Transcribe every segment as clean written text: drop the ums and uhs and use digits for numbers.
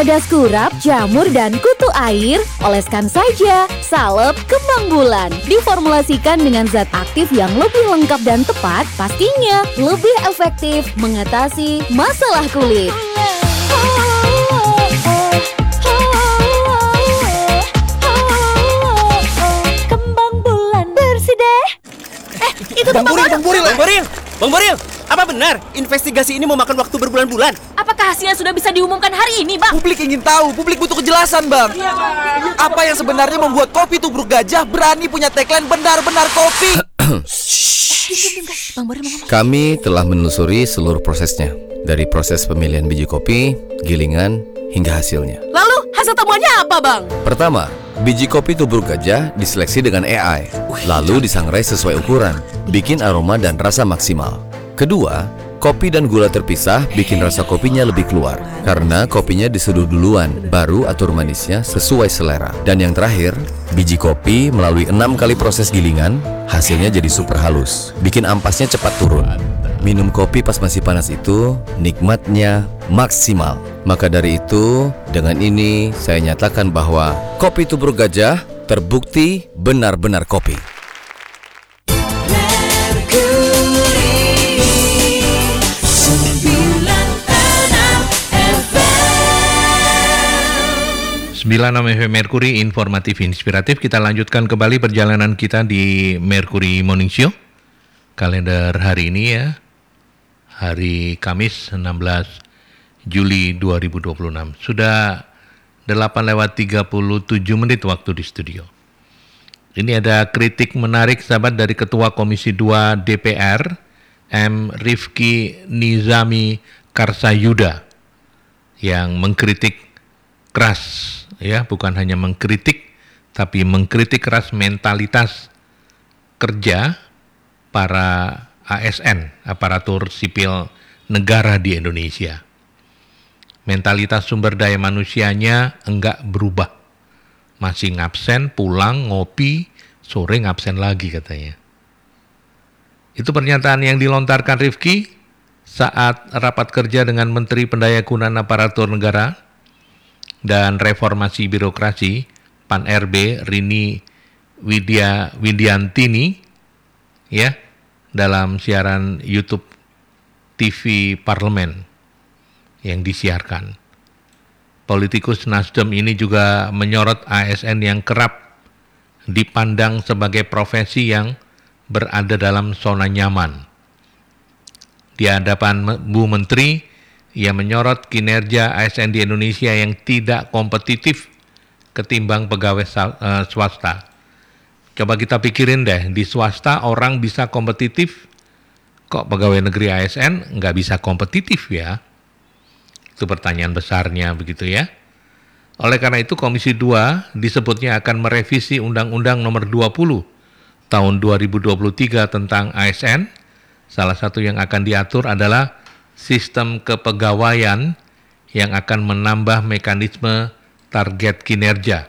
dadas kurap, jamur, dan kutu air, oleskan saja salep kembang bulan. Diformulasikan dengan zat aktif yang lebih lengkap dan tepat, pastinya lebih efektif mengatasi masalah kulit. Kembang bulan bersih deh. Itu tuh Bang Boril, apa benar investasi ini memakan waktu berbulan-bulan? Apakah hasilnya sudah bisa diumumkan hari ini, Bang? Publik ingin tahu, publik butuh kejelasan, Bang. Apa yang sebenarnya membuat Kopi Tubruk Gajah berani punya tagline benar-benar kopi? Kami telah menelusuri seluruh prosesnya, dari proses pemilihan biji kopi, gilingan, hingga hasilnya. Lalu hasil temuannya apa, Bang? Pertama, biji kopi tubruk gajah diseleksi dengan AI, lalu disangrai sesuai ukuran, bikin aroma dan rasa maksimal. Kedua, kopi dan gula terpisah bikin rasa kopinya lebih keluar, karena kopinya diseduh duluan, baru atur manisnya sesuai selera. Dan yang terakhir, biji kopi melalui 6 kali proses gilingan, hasilnya jadi super halus, bikin ampasnya cepat turun. Minum kopi pas masih panas itu nikmatnya maksimal. Maka dari itu, dengan ini saya nyatakan bahwa Kopi Tubruk Gajah terbukti benar-benar kopi. 96 FM Mercury, informatif inspiratif. Kita lanjutkan kembali perjalanan kita di Mercury Morning Show. Kalender hari ini ya, hari Kamis 16 Juli 2026. Sudah 8:37 waktu di studio. Ini ada kritik menarik sahabat dari Ketua Komisi 2 DPR, M. Rifki Nizami Karsayuda, yang mengkritik keras, ya, bukan hanya mengkritik, tapi mengkritik keras mentalitas kerja para ASN, aparatur sipil negara di Indonesia. Mentalitas sumber daya manusianya enggak berubah. Masih ngabsen, pulang, ngopi, sore ngabsen lagi katanya. Itu pernyataan yang dilontarkan Rifki saat rapat kerja dengan Menteri Pendayagunaan Aparatur Negara dan Reformasi Birokrasi PAN-RB Rini Widiantini, ya, dalam siaran YouTube TV Parlemen yang disiarkan. Politikus Nasdem ini juga menyorot ASN yang kerap dipandang sebagai profesi yang berada dalam zona nyaman. Di hadapan Bu Menteri, ia menyorot kinerja ASN di Indonesia yang tidak kompetitif ketimbang pegawai swasta. Coba kita pikirin deh, di swasta orang bisa kompetitif, kok pegawai negeri ASN nggak bisa kompetitif ya? Itu pertanyaan besarnya begitu ya. Oleh karena itu Komisi 2 disebutnya akan merevisi Undang-Undang Nomor 20 Tahun 2023 tentang ASN. Salah satu yang akan diatur adalah sistem kepegawaian yang akan menambah mekanisme target kinerja.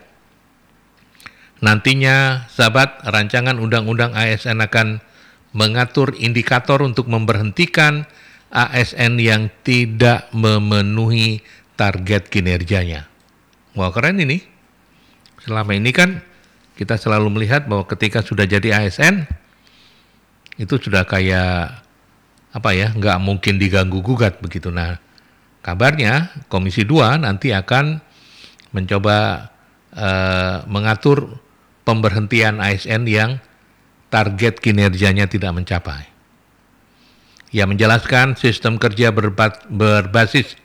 Nantinya, sahabat, rancangan Undang-Undang ASN akan mengatur indikator untuk memberhentikan ASN yang tidak memenuhi target kinerjanya. Wah, keren ini. Selama ini kan kita selalu melihat bahwa ketika sudah jadi ASN, itu sudah kayak nggak mungkin diganggu-gugat begitu. Nah, kabarnya Komisi 2 nanti akan mencoba mengatur pemberhentian ASN yang target kinerjanya tidak mencapai. Ia menjelaskan sistem kerja berbasis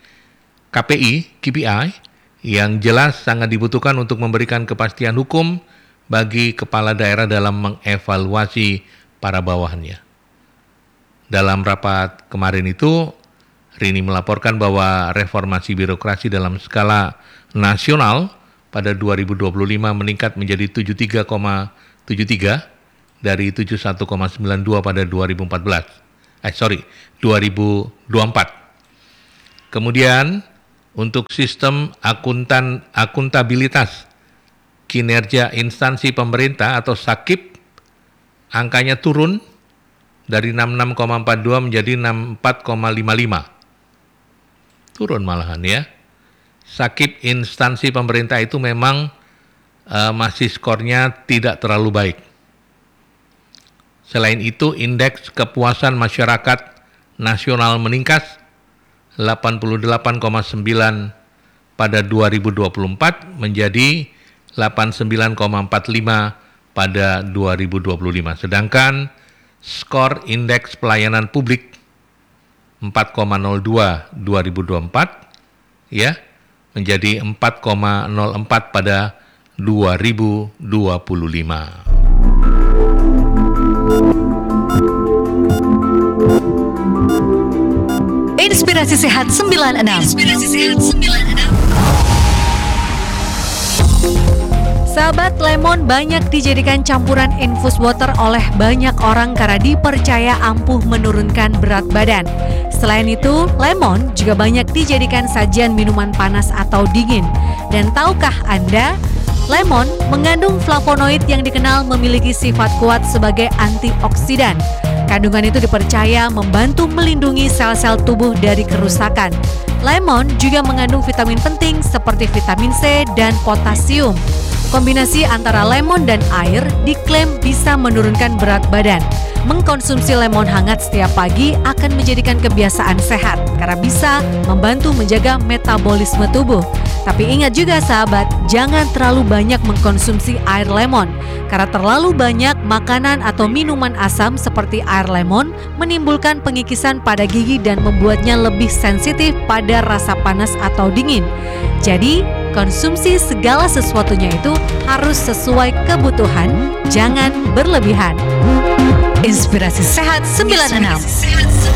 KPI yang jelas sangat dibutuhkan untuk memberikan kepastian hukum bagi kepala daerah dalam mengevaluasi para bawahannya. Dalam rapat kemarin itu, Rini melaporkan bahwa reformasi birokrasi dalam skala nasional pada 2025 meningkat menjadi 73,73 dari 71,92 pada 2024. Kemudian untuk sistem akuntabilitas kinerja instansi pemerintah atau SAKIP, angkanya turun dari 66,42 menjadi 64,55. Turun malahan ya. sakit instansi pemerintah itu memang masih skornya tidak terlalu baik. Selain itu, indeks kepuasan masyarakat nasional meningkat 88,9 pada 2024 menjadi 89,45 pada 2025. Sedangkan skor indeks pelayanan publik 4,02 2024 ya menjadi 4,04 pada 2025. Inspirasi Sehat 96. Sahabat, lemon banyak dijadikan campuran infus water oleh banyak orang karena dipercaya ampuh menurunkan berat badan. Selain itu, lemon juga banyak dijadikan sajian minuman panas atau dingin. Dan tahukah Anda, lemon mengandung flavonoid yang dikenal memiliki sifat kuat sebagai antioksidan. Kandungan itu dipercaya membantu melindungi sel-sel tubuh dari kerusakan. Lemon juga mengandung vitamin penting seperti vitamin C dan potasium. Kombinasi antara lemon dan air diklaim bisa menurunkan berat badan. Mengkonsumsi lemon hangat setiap pagi akan menjadikan kebiasaan sehat karena bisa membantu menjaga metabolisme tubuh. Tapi ingat juga sahabat, jangan terlalu banyak mengkonsumsi air lemon karena terlalu banyak makanan atau minuman asam seperti air lemon menimbulkan pengikisan pada gigi dan membuatnya lebih sensitif pada rasa panas atau dingin. Jadi, konsumsi segala sesuatunya itu harus sesuai kebutuhan, jangan berlebihan. Inspirasi Sehat 96.